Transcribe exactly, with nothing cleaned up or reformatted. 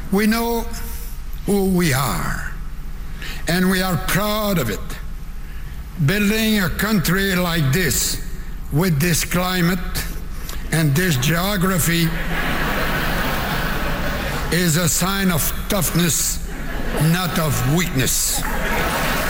We know who we are, and we are proud of it. Building a country like this, with this climate and this geography, is a sign of toughness, not of weakness.